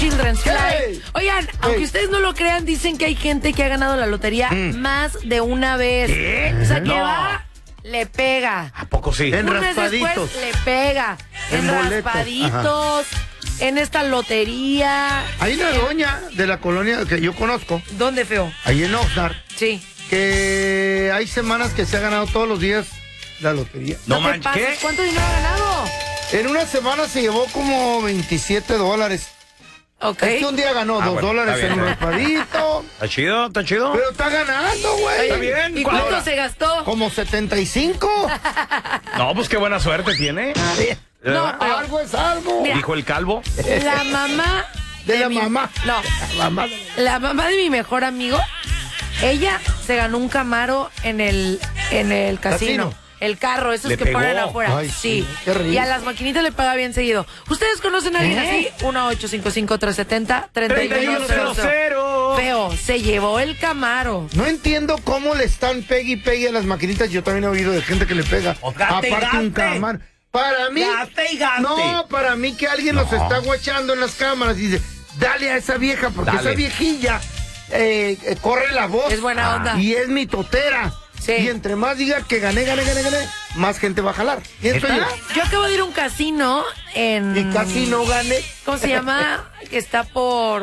Children's Fly. Hey. Oigan, aunque ustedes no lo crean, dicen que hay gente que ha ganado la lotería más de una vez. ¿Qué? O sea, que No. va, le pega. ¿A poco sí? En Un mes raspaditos. después le pega. En boletos. raspaditos, en esta lotería. Hay una doña de la colonia que yo conozco, ¿Dónde, feo? ahí en Oxnard, Sí. que hay semanas que se ha ganado todos los días la lotería. No te manches, pases. ¿qué? ¿Cuánto dinero ha ganado? En una semana se llevó como $27. Ok. Es que un día ganó $2 bueno, está en un bien. raspadito. ¿Está chido? ¿Está chido? Pero está ganando, güey. Está bien. ¿Y cuánto se gastó? Como 75. No, pues qué buena suerte tiene. No, pero Algo es algo. Mira. Dijo el calvo. la mamá De la mi- mamá. No, Mamá. la mamá de mi mejor amigo, ella se ganó un Camaro en el casino. Casino. El carro, esos Le que pegó. ponen afuera. Ay, sí. sí, qué rico. Y a las maquinitas le paga bien seguido. ¿Ustedes conocen a alguien así? 1-855-370-3100. Feo, se llevó el Camaro. No entiendo cómo le están pegue y pegue a las maquinitas. Yo también he oído de gente que le pega. O gaste y Aparte un gaste. cámara. Para mí. Gaste y gaste. No, para mí que alguien los está guachando en las cámaras y dice, dale a esa vieja, porque Dale. esa viejilla corre la voz. Es buena onda. Y es mi totera. Sí. Y entre más diga que gané, más gente va a jalar. Pienso ¿Está? yo. Yo acabo de ir a un casino en... Y casi no gané. ¿Cómo se llama? Que está por...